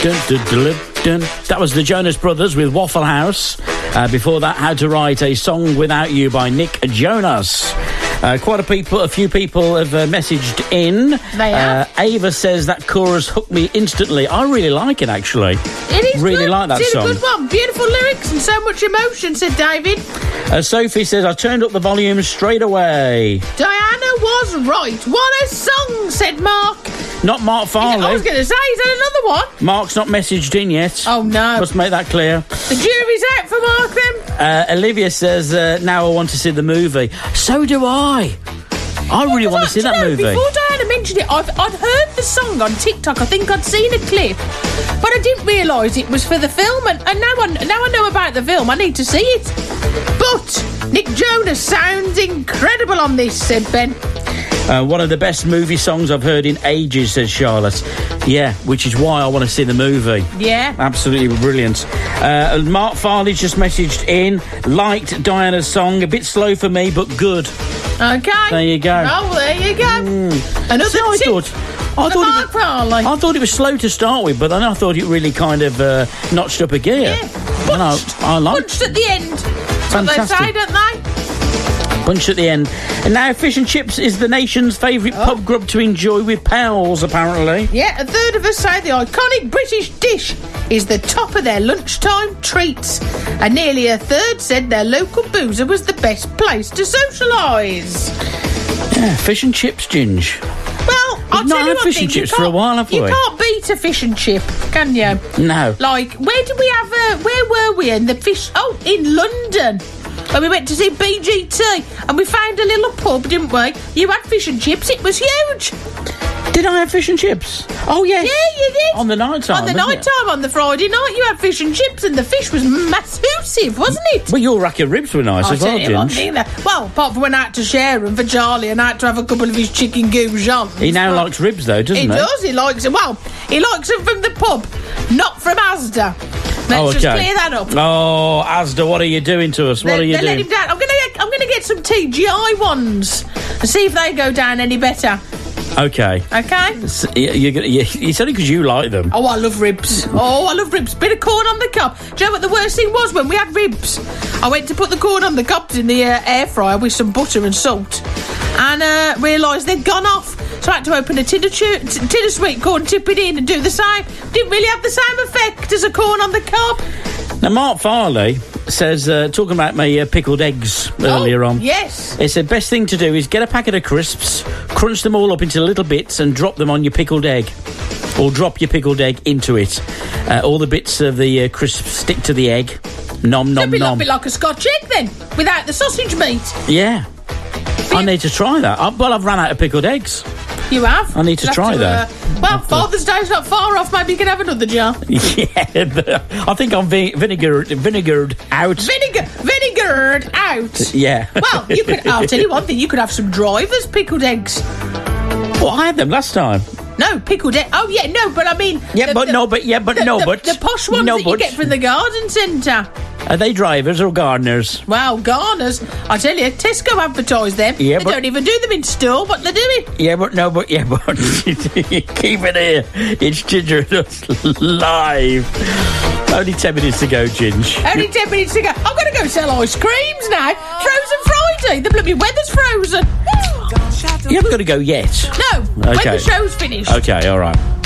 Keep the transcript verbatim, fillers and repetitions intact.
Dun, dun, dun, dun. That was the Jonas Brothers with Waffle House. Uh, before that, How to Write a Song Without You by Nick Jonas. Uh, quite a people, a few people have uh, messaged in. They have. Uh, Ava says that chorus hooked me instantly. I really like it, actually. It is really good. like that it's song. It's a good one. Beautiful lyrics and so much emotion, said David. Uh, Sophie says, I turned up the volume straight away. Diana was right. What a song, said Mark. Not Mark Farley. I was going to say, is that another one? Mark's not messaged in yet. Oh, no. Must make that clear. The jury's out for Mark, then. Uh, Olivia says, uh, now I want to see the movie. So do I. I really want to see that know, movie. Before Diana mentioned it, I've, I'd heard the song on TikTok. I think I'd seen a clip, but I didn't realise it was for the film. And, and now, I, now I know about the film. I need to see it. But Nick Jonas sounds incredible on this, said Ben. Uh, one of the best movie songs I've heard in ages, says Charlotte. Yeah, which is why I want to see the movie. Yeah. Absolutely brilliant. Uh, Mark Farley just messaged in, liked Diana's song, a bit slow for me, but good. Okay. There you go. Oh, there you go. Mm. Another See, I tip thought, I for thought Mark it was, Farley. I thought it was slow to start with, but then I thought it really kind of uh, notched up a gear. Yeah. Punched. I, I liked Punched at the end. That's what they Fantastic. say, don't they? Punch at the end. And now fish and chips is the nation's favourite Oh. pub grub to enjoy with pals, apparently. Yeah, a third of us say the iconic British dish is the top of their lunchtime treats. And nearly a third said their local boozer was the best place to socialise. Yeah, fish and chips, Ginge. Well, I'll We've not tell you had one fish thing, and you chips for a can't- while, have You we? can't beat a fish and chip, can you? No. Like, where did we have a... Where were we in the fish... Oh, in London. When we went to see B G T and we found a little pub, didn't we? You had fish and chips. It was huge. Did I have fish and chips? Oh, yes. Yeah, you did. On the night time. On the wasn't night it? time, on the Friday night, you had fish and chips, and the fish was massive, wasn't it? Well, your rack of ribs were nice I'll as well, tell you one Ginge. thing there. Well, apart from when I had to share them for Charlie and I had to have a couple of his chicken goujons. He now But likes ribs, though, doesn't He he? does, he likes it. Well, he likes them from the pub, not from Asda. Let's Oh, just okay. clear that up. Oh, Asda, what are you doing to us? What they, are you they let doing? him down. I'm gonna get, I'm gonna get some T G I ones and see if they go down any better. Okay. Okay. S- you- You're gonna, you, it's only because you like them. Oh, I love ribs. Oh, I love ribs. Bit of corn on the cob. Do you know what the worst thing was when we had ribs? I went to put the corn on the cobs in the uh, air fryer with some butter and salt, and uh, realised they'd gone off. So I had to open a tin of, chu- t- tin of sweet corn, tip it in, and do the same. Didn't really have the same effect as a corn on the cob. Now, Mark Farley says, uh, talking about my uh, pickled eggs earlier oh, on. Yes. He said, best thing to do is get a packet of crisps, crunch them all up into little bits and drop them on your pickled egg. Or drop your pickled egg into it. Uh, all the bits of the uh, crisps stick to the egg. Nom, nom, It'd be nom. a bit like a Scotch egg then, without the sausage meat. Yeah. I need to try that. I, well, I've run out of pickled eggs. You have? I need to You'll try have that. Uh, well, Father's Day's not far off. Maybe you can have another jar. Yeah, but I think I'm vi- vinegar, vinegared out. Vinegar, vinegared out. Yeah. Well, you could. I'll tell you one thing. You could have some drivers pickled eggs. Well, I had them last time. No, pickled egg. Oh yeah, no, but I mean. Yeah, the, but the, no, but yeah, but the, no, the, but the posh ones no, that but you get from the garden centre. Are they drivers or gardeners? Well, gardeners. I tell you, Tesco advertise them. Yeah, they but- don't even do them in store, but they do it. Yeah, but no, but yeah, but keep it here. It's Ginger and Us live. Only ten minutes to go, Ginge. Only ten minutes to go. I'm going to go sell ice creams now. Frozen Friday. The bloody weather's frozen. You haven't got to go yet. No, when Okay. the show's finished. Okay, all right.